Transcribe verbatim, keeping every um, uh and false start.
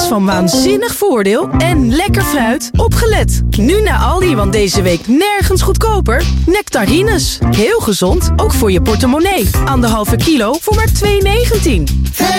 van waanzinnig voordeel en lekker fruit. Opgelet. Nu naar Aldi, want deze week nergens goedkoper. Nectarines. Heel gezond, ook voor je portemonnee. Anderhalve kilo voor maar twee negentien.